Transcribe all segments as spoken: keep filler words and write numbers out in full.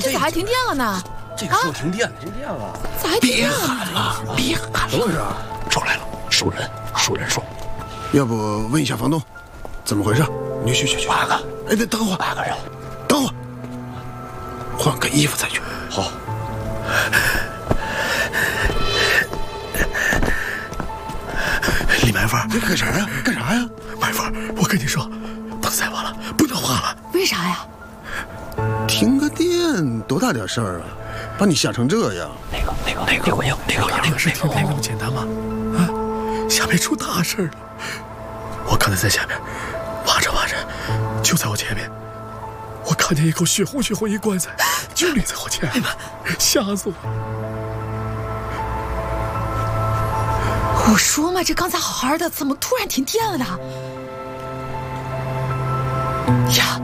这咋还停电了呢？ 这个时候停电了，停电了！ 咋还停别电了？ 喊了，别喊了！ 怎么回事？ 出来了，熟人，熟人说， 要不问一下房东，怎么回事？你去去去。 八个， 哎，等等会儿， 八个人， 等会儿，换个衣服再去。 好。 李埋伏， 你干啥呀？干啥呀？ 埋伏，我跟你说，不能再挖了，不能挖了。 为啥呀？ 停个电多大点事儿啊，把你吓成这样。 那个那个那个我有那个那个事情没那么简单吗？啊，下面出大事了！我刚才在下面挖着挖着，就在我前面，我看见一口血红血红一棺材，就立在我前面，吓死我！ 我说嘛，这刚才好好的，怎么突然停电了呢？呀，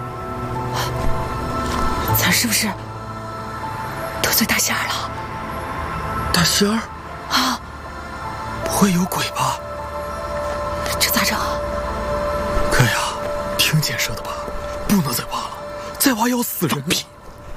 咱是不是得罪大仙儿了？ 大仙儿啊， 不会有鬼吧？ 这咋整啊？ 哥呀，听见说的吧，不能再挖了，再挖要死人！ 屁！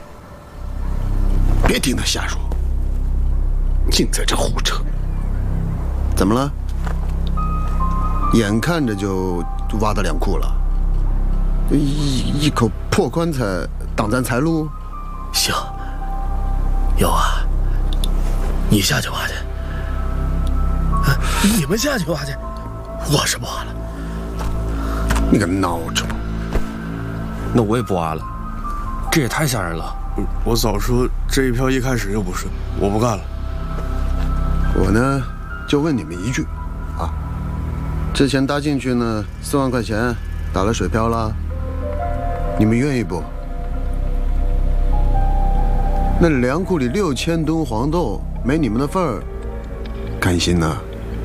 别听他瞎说，净在这胡扯。怎么了？眼看着就挖到两库了，一一口破棺材挡咱财路？ 行，有啊，你下去挖去，啊，你们下去挖去，我是不挖了。 你个孬种！ 那我也不挖了，这也太吓人了。 我早说这一票一开始就不是，我不干了。 我呢，就问你们一句，啊，之前搭进去呢四万块钱打了水漂了，你们愿意不？那粮库里六千吨黄豆没你们的份儿，甘心呢？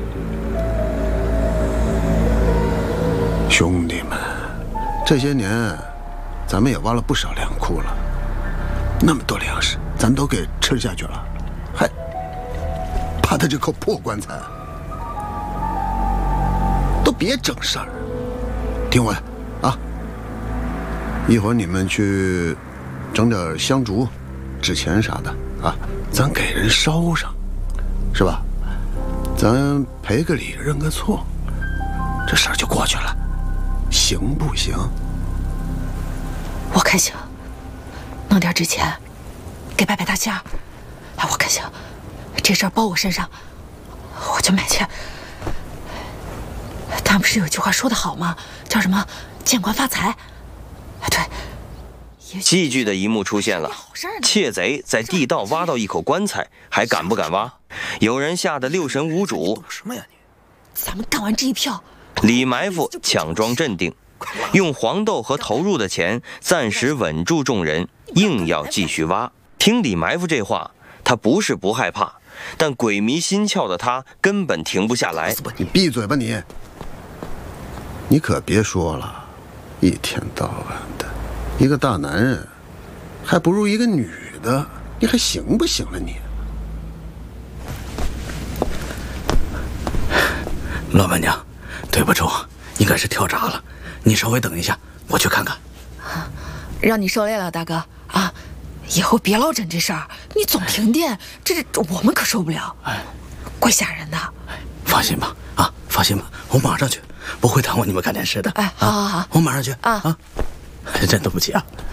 兄弟们，这些年咱们也挖了不少粮库了，那么多粮食咱都给吃下去了，还怕他这口破棺材？都别整事儿，听我的啊！一会儿你们去整点香烛、纸钱啥的啊，咱给人烧上，是吧？咱赔个礼，认个错，这事儿就过去了，行不行？ 我看行，弄点纸钱，给拜拜大仙儿。哎，我看行，这事儿包我身上，我就买去。他们不是有句话说得好吗？叫什么“见官发财”？哎，对。 戏剧的一幕出现了，窃贼在地道挖到一口棺材，还敢不敢挖？有人吓得六神无主。 什么呀你？ 咱们干完这一票， 李埋伏强装镇定，用黄豆和投入的钱暂时稳住众人，硬要继续挖。听李埋伏这话，他不是不害怕，但鬼迷心窍的他根本停不下来。 你闭嘴吧你！你可别说了，一天到晚的，一个大男人，还不如一个女的，你还行不行了你？ 老板娘，对不住，应该是跳闸了，你稍微等一下，我去看看。 让你受累了，大哥啊！以后别老整这事儿，你总停电，这这我们可受不了，哎，怪吓人的。 放心吧，啊，放心吧，我马上去，不会耽误你们看电视的。 哎，好好好， 我马上去啊啊！真对不起啊。